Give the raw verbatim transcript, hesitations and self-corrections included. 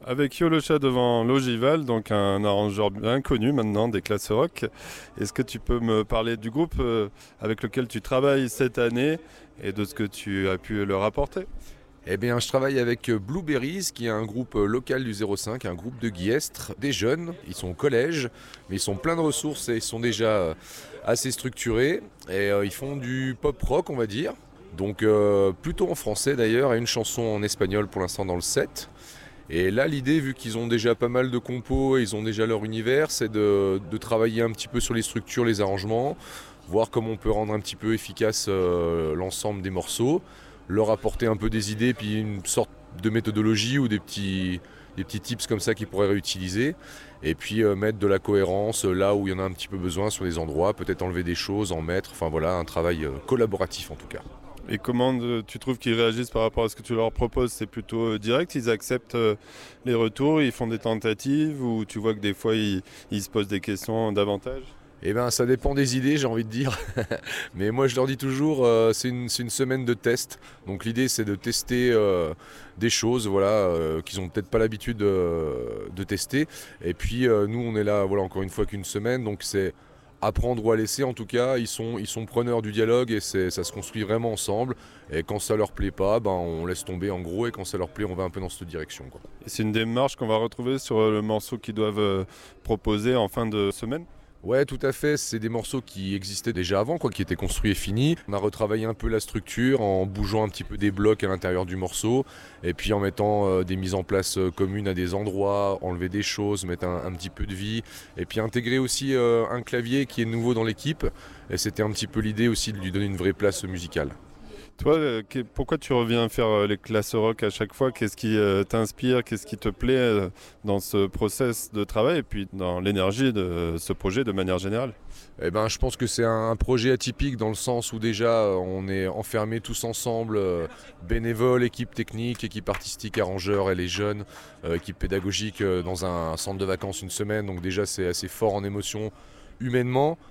Avec Yo le chat devant l'Ogival, donc un arrangeur bien connu maintenant des classes rock, est-ce que tu peux me parler du groupe euh, avec lequel tu travailles cette année et de ce que tu as pu leur apporter? Eh bien, je travaille avec Blueberries, qui est un groupe local du zéro cinq, un groupe de guiestres, des jeunes. Ils sont au collège, mais ils sont pleins de ressources et ils sont déjà assez structurés. Et euh, ils font du pop rock, on va dire. Donc, euh, plutôt en français d'ailleurs, et une chanson en espagnol pour l'instant dans le set. Et là, l'idée, vu qu'ils ont déjà pas mal de compos et ils ont déjà leur univers, c'est de, de travailler un petit peu sur les structures, les arrangements, voir comment on peut rendre un petit peu efficace euh, l'ensemble des morceaux, leur apporter un peu des idées, puis une sorte de méthodologie ou des petits, des petits tips comme ça qu'ils pourraient réutiliser, et puis euh, mettre de la cohérence là où il y en a un petit peu besoin sur des endroits, peut-être enlever des choses, en mettre, enfin voilà, un travail euh, collaboratif en tout cas. Et comment euh, tu trouves qu'ils réagissent par rapport à ce que tu leur proposes? C'est plutôt euh, direct, ils acceptent euh, les retours, ils font des tentatives ou tu vois que des fois ils, ils se posent des questions davantage? Eh bien, ça dépend des idées, j'ai envie de dire. Mais moi, je leur dis toujours, euh, c'est une, c'est une semaine de test. Donc, l'idée, c'est de tester euh, des choses, voilà, euh, qu'ils n'ont peut-être pas l'habitude euh, de tester. Et puis, euh, nous, on est là, voilà, encore une fois qu'une semaine. Donc, c'est apprendre ou à laisser. En tout cas, ils sont, ils sont preneurs du dialogue et c'est, ça se construit vraiment ensemble. Et quand ça leur plaît pas, ben, on laisse tomber en gros. Et quand ça leur plaît, on va un peu dans cette direction, quoi. Et c'est une démarche qu'on va retrouver sur euh, le morceau qu'ils doivent euh, proposer en fin de semaine? Ouais, tout à fait. C'est des morceaux qui existaient déjà avant, quoi, qui étaient construits et finis. On a retravaillé un peu la structure en bougeant un petit peu des blocs à l'intérieur du morceau, et puis en mettant euh, des mises en place euh, communes à des endroits, enlever des choses, mettre un, un petit peu de vie, et puis intégrer aussi euh, un clavier qui est nouveau dans l'équipe. Et c'était un petit peu l'idée aussi de lui donner une vraie place musicale. Toi, euh, que- pourquoi tu reviens faire euh, les classes rock à chaque fois? Qu'est-ce qui euh, t'inspire? Qu'est-ce qui te plaît euh, dans ce process de travail et puis dans l'énergie de euh, ce projet de manière générale? Eh ben, je pense que c'est un, un projet atypique dans le sens où déjà euh, on est enfermés tous ensemble, euh, bénévoles, équipe technique, équipe artistique, arrangeurs et les jeunes, euh, équipe pédagogique euh, dans un, un centre de vacances une semaine. Donc déjà c'est assez fort en émotion humainement.